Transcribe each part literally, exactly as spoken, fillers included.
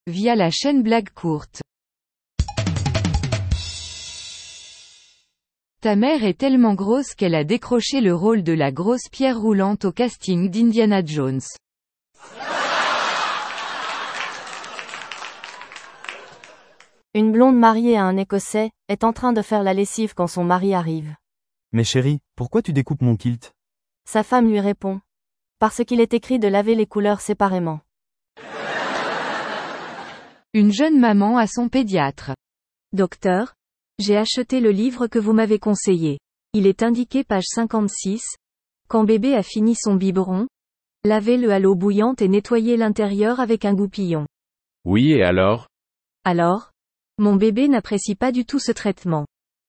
via la chaîne Blagues Courtes. Ta mère est tellement grosse qu'elle a décroché le rôle de la grosse pierre roulante au casting d'Indiana Jones. Une blonde mariée à un Écossais est en train de faire la lessive quand son mari arrive. Mais chérie, pourquoi tu découpes mon kilt? Sa femme lui répond. Parce qu'il est écrit de laver les couleurs séparément. Une jeune maman à son pédiatre. Docteur, j'ai acheté le livre que vous m'avez conseillé. Il est indiqué page cinquante-six. Quand bébé a fini son biberon, lavez-le à l'eau bouillante et nettoyez l'intérieur avec un goupillon. Oui, et alors? Alors? Mon bébé n'apprécie pas du tout ce traitement.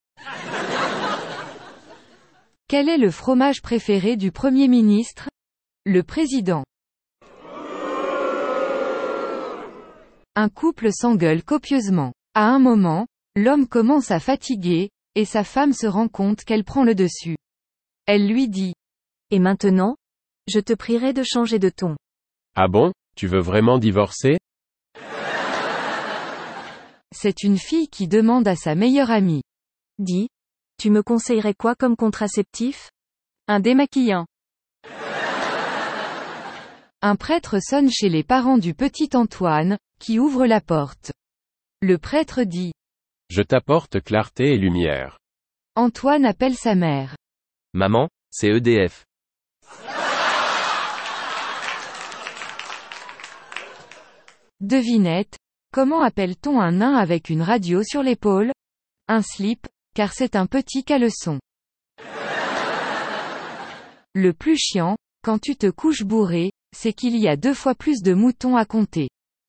Quel est le fromage préféré du Premier ministre? Le président. Un couple s'engueule copieusement. À un moment, l'homme commence à fatiguer, et sa femme se rend compte qu'elle prend le dessus. Elle lui dit. Et maintenant? Je te prierai de changer de ton. Ah bon, tu veux vraiment divorcer? C'est une fille qui demande à sa meilleure amie. Dis, tu me conseillerais quoi comme contraceptif? Un démaquillant. Un prêtre sonne chez les parents du petit Antoine, qui ouvre la porte. Le prêtre dit. Je t'apporte clarté et lumière. Antoine appelle sa mère. Maman, c'est E D F. Devinette, comment appelle-t-on un nain avec une radio sur l'épaule? Un slip, car c'est un petit caleçon. Le plus chiant, quand tu te couches bourré, c'est qu'il y a deux fois plus de moutons à compter.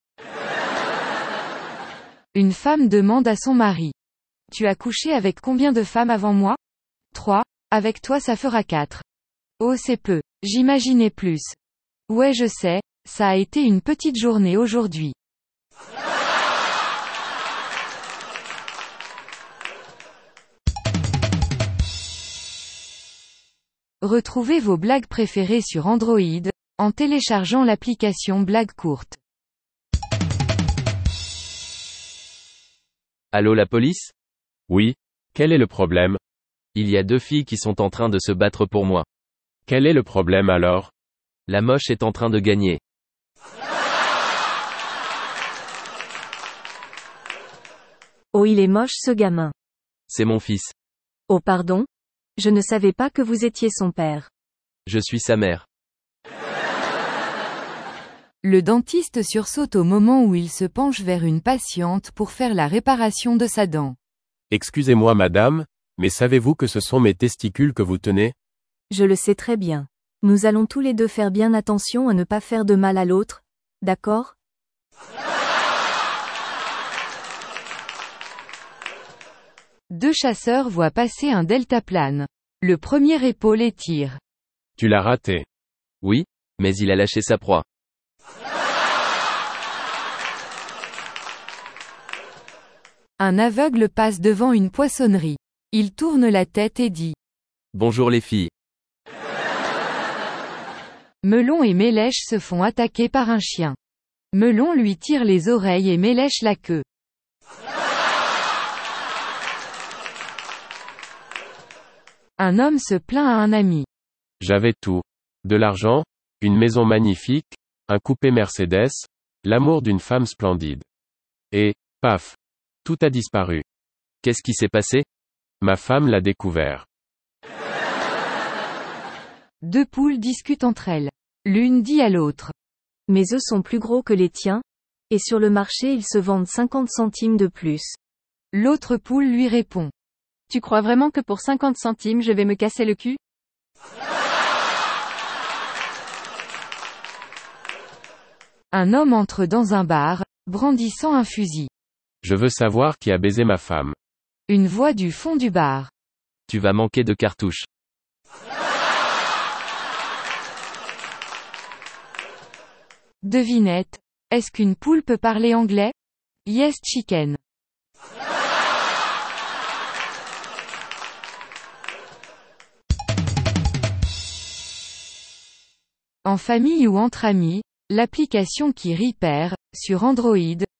Une femme demande à son mari. Tu as couché avec combien de femmes avant moi? Trois, avec toi ça fera quatre. Oh c'est peu, j'imaginais plus. Ouais je sais, ça a été une petite journée aujourd'hui. Retrouvez vos blagues préférées sur Android, en téléchargeant l'application Blagues Courtes. Allô la police? Oui. Quel est le problème? Il y a deux filles qui sont en train de se battre pour moi. Quel est le problème alors? La moche est en train de gagner. Oh il est moche ce gamin. C'est mon fils. Oh pardon? Je ne savais pas que vous étiez son père. Je suis sa mère. Le dentiste sursaute au moment où il se penche vers une patiente pour faire la réparation de sa dent. Excusez-moi madame, mais savez-vous que ce sont mes testicules que vous tenez? Je le sais très bien. Nous allons tous les deux faire bien attention à ne pas faire de mal à l'autre, d'accord? Deux chasseurs voient passer un deltaplane. Le premier épaule et tire. Tu l'as raté. Oui, mais il a lâché sa proie. Un aveugle passe devant une poissonnerie. Il tourne la tête et dit. Bonjour les filles. Melon et Mélèche se font attaquer par un chien. Melon lui tire les oreilles et Mélèche la queue. Un homme se plaint à un ami. J'avais tout. De l'argent, une maison magnifique, un coupé Mercedes, l'amour d'une femme splendide. Et, paf. Tout a disparu. Qu'est-ce qui s'est passé? Ma femme l'a découvert. Deux poules discutent entre elles. L'une dit à l'autre. Mes œufs sont plus gros que les tiens, et sur le marché ils se vendent cinquante centimes de plus. L'autre poule lui répond. Tu crois vraiment que pour cinquante centimes je vais me casser le cul? Un homme entre dans un bar, brandissant un fusil. Je veux savoir qui a baisé ma femme. Une voix du fond du bar. Tu vas manquer de cartouches. Devinette. Est-ce qu'une poule peut parler anglais? Yes chicken. En famille ou entre amis, l'application qui rit perd, sur Android,